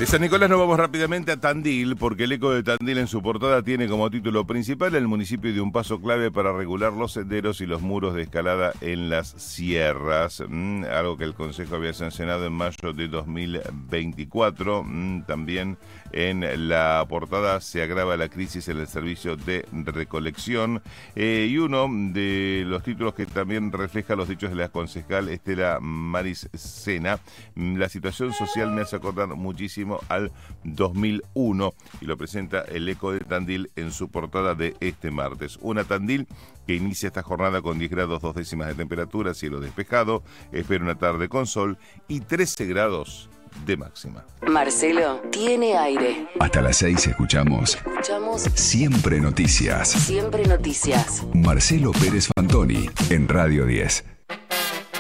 De San Nicolás nos vamos rápidamente a Tandil, porque el Eco de Tandil en su portada tiene como título principal: el municipio dio un paso clave para regular los senderos y los muros de escalada en las sierras, algo que el Consejo había sancionado en mayo de 2024. También en la portada se agrava la crisis en el servicio de recolección, y uno de los títulos que también refleja los dichos de la concejal Estela Maris Sena: la situación social me hace acordar muchísimo al 2001, y lo presenta el Eco de Tandil en su portada de este martes. Una Tandil que inicia esta jornada con 10 grados 2 décimas de temperatura, cielo despejado, espera una tarde con sol y 13 grados de máxima. Marcelo tiene aire. Hasta las 6 escuchamos Siempre Noticias. Siempre Noticias. Marcelo Pérez Fantoni en Radio 10.